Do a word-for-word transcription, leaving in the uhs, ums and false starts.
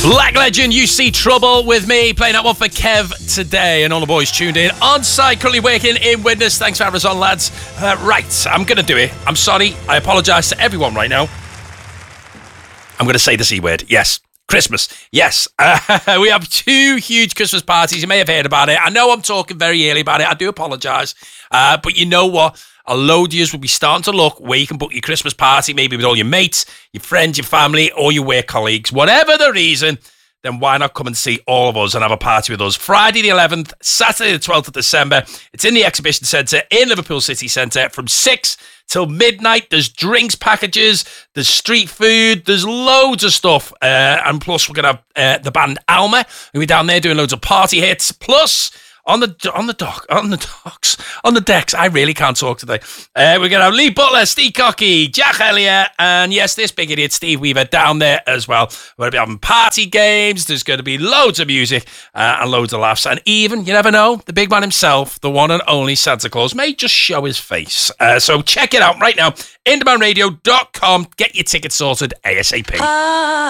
Black Legend, You See Trouble with me, playing that one for Kev today, and all the boys tuned in. On site, currently working in Widnes. Thanks for having us on, lads. Uh, right, I'm going to do it. I'm sorry. I apologise to everyone right now. I'm going to say the C word. Yes. Christmas. Yes. Uh, we have two huge Christmas parties. You may have heard about it. I know I'm talking very early about it. I do apologise. Uh, but you know what? A load of you will be starting to look where you can book your Christmas party, maybe with all your mates, your friends, your family, or your work colleagues. Whatever the reason, then why not come and see all of us and have a party with us? Friday the eleventh, Saturday the twelfth of December. It's in the Exhibition Centre in Liverpool City Centre from six till midnight. There's drinks packages, there's street food, there's loads of stuff. Uh, and plus, we're going to have uh, the band Alma, who are down there doing loads of party hits. Plus, On the on the dock, on the docks, on the decks. I really can't talk today. Uh, we're going to have Lee Butler, Steve Cocky, Jack Elliott, and yes, this big idiot, Steve Weaver, down there as well. We're going to be having party games. There's going to be loads of music uh, and loads of laughs. And even, you never know, the big man himself, the one and only Santa Claus, may just show his face. Uh, so check it out right now. Indie Man Radio dot com. Get your tickets sorted ASAP. Ah.